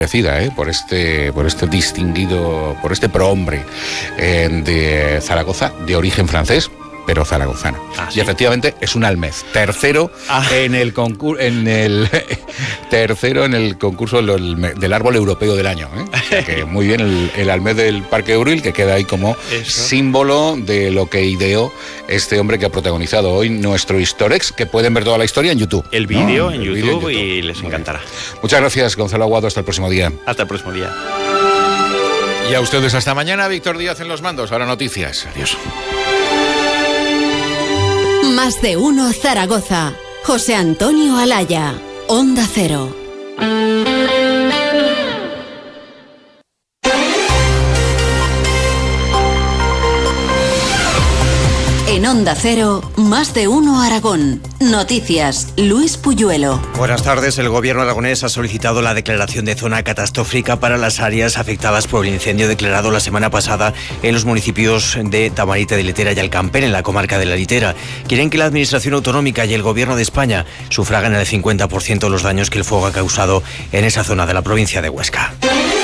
por este distinguido, por este prohombre de Zaragoza, de origen francés, pero zaragozano. ¿Sí? Y efectivamente es un almez, tercero en el concurso del árbol europeo del año, ¿eh? O sea que muy bien el almez del Parque Euril, que queda ahí como símbolo de lo que ideó este hombre que ha protagonizado hoy nuestro Historex, que pueden ver toda la historia en YouTube. El vídeo en YouTube y les encantará. Muchas gracias, Gonzalo Aguado, hasta el próximo día. Hasta el próximo día. Y a ustedes hasta mañana. Víctor Díaz en los mandos. Ahora noticias. Adiós. Más de uno Zaragoza. José Antonio Alaya. Onda Cero. En Onda Cero, Más de uno Aragón. Noticias, Luis Puyuelo. Buenas tardes. El gobierno aragonés ha solicitado la declaración de zona catastrófica para las áreas afectadas por el incendio declarado la semana pasada en los municipios de Tamarite de Letera y Alcamper, en la comarca de la Litera. Quieren que la Administración Autonómica y el Gobierno de España sufragan el 50% de los daños que el fuego ha causado en esa zona de la provincia de Huesca.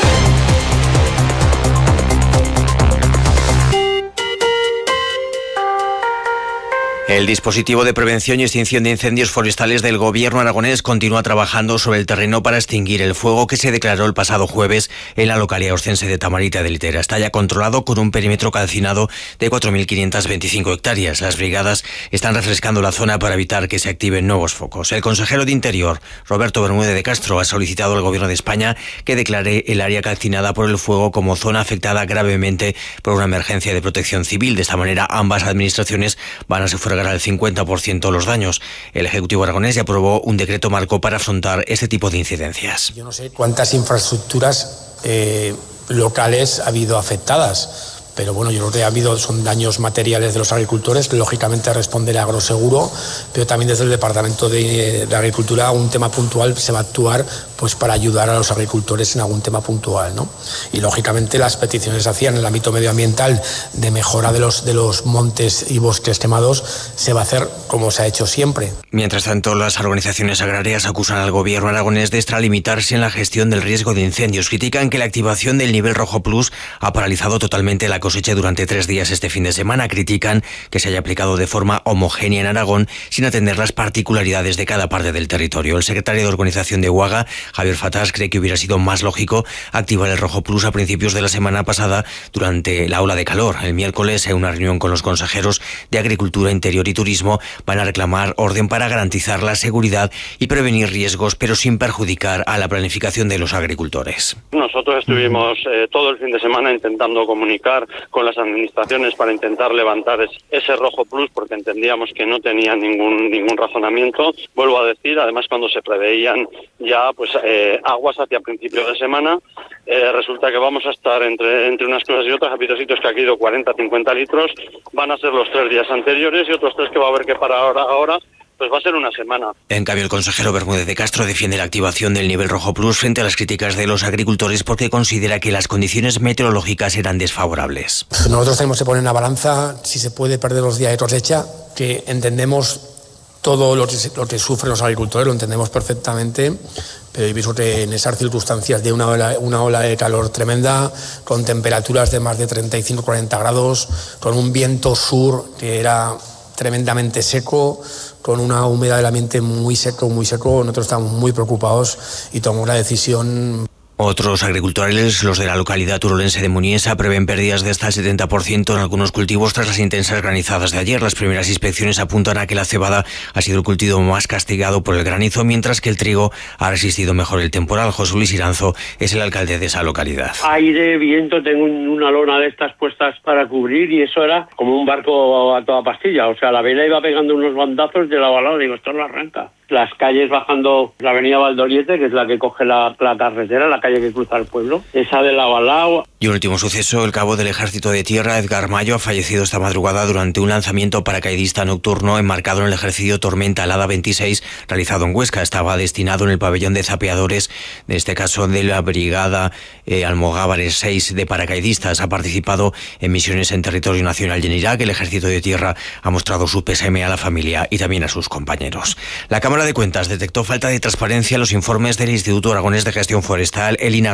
El dispositivo de prevención y extinción de incendios forestales del gobierno aragonés continúa trabajando sobre el terreno para extinguir el fuego que se declaró el pasado jueves en la localidad oscense de Tamarite de Litera. Está ya controlado con un perímetro calcinado de 4.525 hectáreas. Las brigadas están refrescando la zona para evitar que se activen nuevos focos. El consejero de Interior, Roberto Bermúdez de Castro, ha solicitado al gobierno de España que declare el área calcinada por el fuego como zona afectada gravemente por una emergencia de protección civil. De esta manera, ambas administraciones van a sufragar al 50% los daños. El Ejecutivo aragonés ya aprobó un decreto marco para afrontar este tipo de incidencias. Yo no sé cuántas infraestructuras locales ha habido afectadas, pero bueno, yo creo que son daños materiales de los agricultores, que lógicamente responde el agroseguro, pero también desde el Departamento de Agricultura un tema puntual se va a actuar pues para ayudar a los agricultores en algún tema puntual, ¿no? Y lógicamente las peticiones se hacían en el ámbito medioambiental de mejora de los montes y bosques quemados, se va a hacer como se ha hecho siempre. Mientras tanto, las organizaciones agrarias acusan al gobierno aragonés de extralimitarse en la gestión del riesgo de incendios. Critican que la activación del nivel rojo plus ha paralizado totalmente la cosecha durante 3 días este fin de semana. Critican que se haya aplicado de forma homogénea en Aragón sin atender las particularidades de cada parte del territorio. El secretario de Organización de UAGA, Javier Fatás, cree que hubiera sido más lógico activar el rojo plus a principios de la semana pasada durante la ola de calor. El miércoles, en una reunión con los consejeros de Agricultura, Interior y Turismo, van a reclamar orden para garantizar la seguridad y prevenir riesgos, pero sin perjudicar a la planificación de los agricultores. Nosotros estuvimos todo el fin de semana intentando comunicar con las administraciones para intentar levantar ese rojo plus, porque entendíamos que no tenía ningún razonamiento. Vuelvo a decir, además, cuando se preveían ya aguas hacia principios de semana, resulta que vamos a estar entre unas cosas y otras. Ha habido sitios que ha caído 40-50 litros, van a ser los 3 días anteriores y otros 3 que va a haber que parar ahora. Pues va a ser una semana. En cambio, el consejero Bermúdez de Castro defiende la activación del nivel rojo plus frente a las críticas de los agricultores porque considera que las condiciones meteorológicas eran desfavorables. Nosotros tenemos que poner en la balanza si se puede perder los días de cosecha, que entendemos todo lo que sufren los agricultores, lo entendemos perfectamente, pero yo pienso que en esas circunstancias de una ola de calor tremenda, con temperaturas de más de 35-40 grados, con un viento sur que era tremendamente seco, con una humedad del ambiente muy seco, nosotros estamos muy preocupados y tomamos la decisión. Otros agricultores, los de la localidad turolense de Muniesa, prevén pérdidas de hasta el 70% en algunos cultivos tras las intensas granizadas de ayer. Las primeras inspecciones apuntan a que la cebada ha sido el cultivo más castigado por el granizo, mientras que el trigo ha resistido mejor el temporal. José Luis Iranzo es el alcalde de esa localidad. Aire, viento, tengo una lona de estas puestas para cubrir y eso era como un barco a toda pastilla. O sea, la vela iba pegando unos bandazos de lado a lado. Digo, esto no arranca. Las calles bajando la avenida Valdoriete, que es la que coge la carretera, la calle que cruza el pueblo, esa de lado a lado. Y un último suceso, el cabo del Ejército de Tierra, Edgar Mayo, ha fallecido esta madrugada durante un lanzamiento paracaidista nocturno enmarcado en el ejercicio Tormenta Alada 26, realizado en Huesca. Estaba destinado en el pabellón de zapeadores, en este caso de la Brigada Almogávares 6 de paracaidistas. Ha participado en misiones en territorio nacional y en Irak. El Ejército de Tierra ha mostrado su pésame a la familia y también a sus compañeros. La Cámara de Cuentas detectó falta de transparencia en los informes del Instituto Aragonés de Gestión Forestal, el INAG.